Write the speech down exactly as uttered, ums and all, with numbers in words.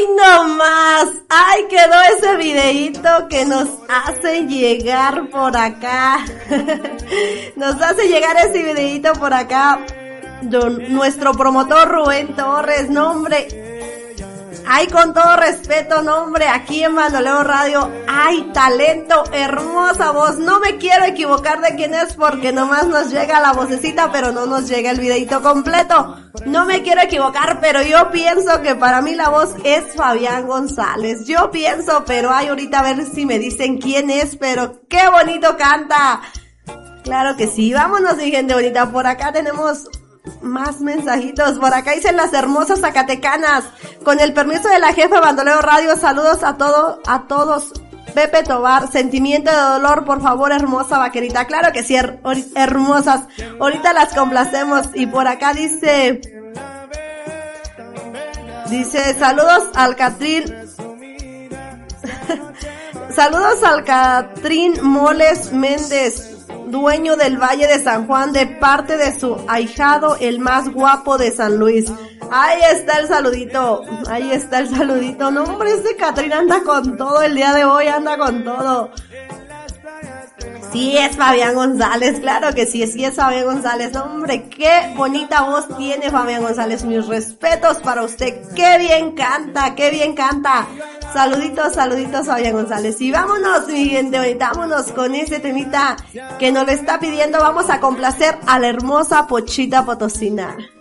no más! ¡Ay, quedó ese videíto que nos hace llegar por acá! Nos hace llegar ese videíto por acá don, nuestro promotor Rubén Torres. No, hombre, ay, con todo respeto, no, hombre, aquí en Bandoleo Radio hay talento, hermosa voz. No me quiero equivocar de quién es porque nomás nos llega la vocecita, pero no nos llega el videito completo. No me quiero equivocar, pero yo pienso que para mí la voz es Fabián González. Yo pienso, pero ay, ahorita a ver si me dicen quién es, pero qué bonito canta. Claro que sí, vámonos, mi gente bonita. Por acá tenemos más mensajitos. Por acá dicen las hermosas zacatecanas. Con el permiso de la jefa Bandoleo Radio, saludos a todo, a todos. Pepe Tobar, sentimiento de dolor, por favor, hermosa vaquerita. Claro que sí, her- hermosas. Ahorita las complacemos. Y por acá dice, dice, saludos al Catrín. Saludos al Catrín Moles Méndez, dueño del Valle de San Juan, de parte de su ahijado, el más guapo de San Luis. Ahí está el saludito, ahí está el saludito. No, hombre, este Catrín anda con todo el día de hoy, anda con todo. Sí es Fabián González, claro que sí, sí es Fabián González. Hombre, qué bonita voz tiene Fabián González. Mis respetos para usted, qué bien canta, qué bien canta. Saluditos, saluditos Fabián González. Y vámonos, mi gente, ahorita vámonos con ese temita que nos lo está pidiendo. Vamos a complacer a la hermosa Pochita Potosina.